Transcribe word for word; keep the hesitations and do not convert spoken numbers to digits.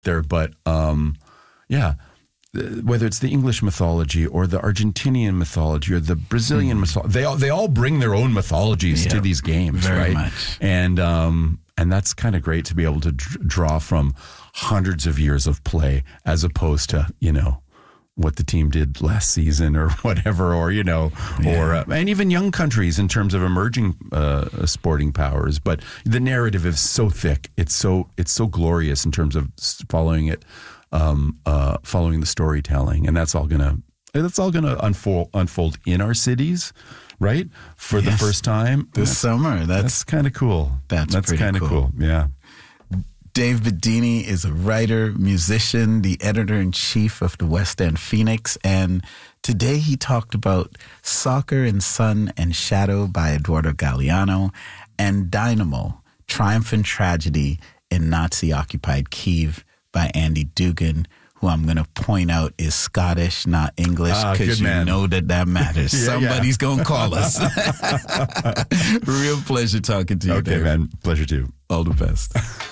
there. But um, yeah, whether it's the English mythology or the Argentinian mythology or the Brazilian mm. mythology, they all they all bring their own mythologies yeah, to these games, very right? Much. And um, and that's kind of great to be able to dr- draw from hundreds of years of play as opposed to, you know, what the team did last season or whatever, or, you know, yeah. or, uh, and even young countries in terms of emerging uh, sporting powers. But the narrative is so thick. It's so, it's so glorious in terms of following it, um, uh, following the storytelling. And that's all going to, that's all going to unfold, unfold in our cities, right? For yes. the first time. This that's, summer. That's, that's kind of cool. That's, that's kind of cool. cool. Yeah. Dave Bedini is a writer, musician, the editor-in-chief of the West End Phoenix, and today he talked about Soccer in Sun and Shadow by Eduardo Galeano and Dynamo, Triumph and Tragedy in Nazi-occupied Kyiv by Andy Dugan, who I'm going to point out is Scottish, not English, because ah, you man. know that that matters. yeah, Somebody's yeah. going to call us. Real pleasure talking to you, Okay, Dave. man. Pleasure too. All the best.